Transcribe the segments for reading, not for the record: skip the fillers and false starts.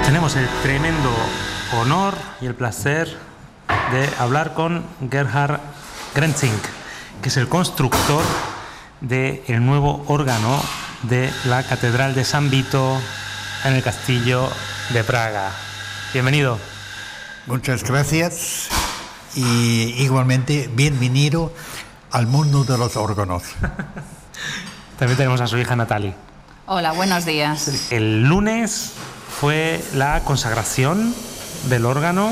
Tenemos el tremendo honor y el placer de hablar con Gerhard Grenzing, que es el constructor del nuevo órgano de la Catedral de San Vito en el Castillo de Praga. Bienvenido. Muchas gracias y igualmente bienvenido al mundo de los órganos. También tenemos a su hija Natalie. Hola, buenos días. El lunes fue la consagración del órgano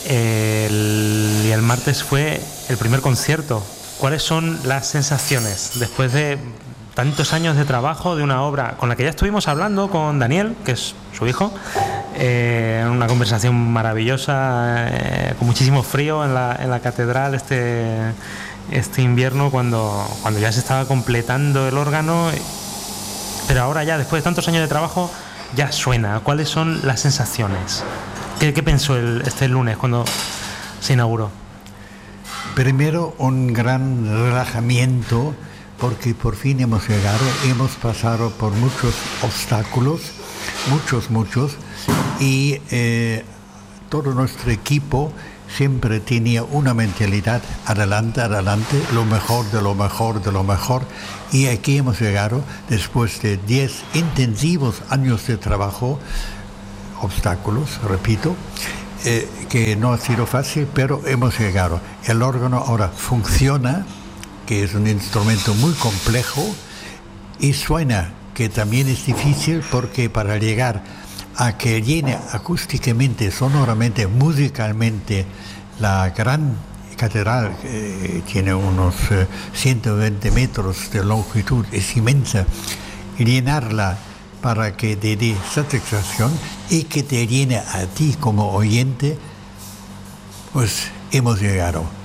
y el martes fue el primer concierto. ¿Cuáles son las sensaciones después de tantos años de trabajo de una obra con la que ya estuvimos hablando con Daniel, que es su hijo, una conversación maravillosa, con muchísimo frío en la catedral este invierno cuando ya se estaba completando el órgano, pero ahora ya después de tantos años de trabajo ya suena? ¿Cuáles son las sensaciones? ¿Qué pensó este lunes cuando se inauguró? Primero, un gran relajamiento porque por fin hemos llegado, hemos pasado por muchos obstáculos, muchos, y todo nuestro equipo siempre tenía una mentalidad adelante, lo mejor de lo mejor, y aquí hemos llegado después de 10 intensivos años de trabajo, obstáculos, repito, que no ha sido fácil, pero hemos llegado. El órgano ahora funciona, que es un instrumento muy complejo, y suena, que también es difícil porque para llegar a que llene acústicamente, sonoramente, musicalmente la gran catedral, tiene unos 120 metros de longitud, es inmensa, llenarla para que te dé satisfacción y que te llene a ti como oyente, pues hemos llegado.